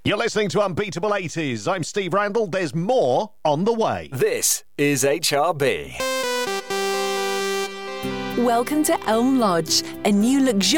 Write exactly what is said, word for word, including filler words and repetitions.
You're listening to Unbeatable eighties. I'm Steve Randall. There's more on the way. This is H R B. Welcome to Elm Lodge, a new luxurious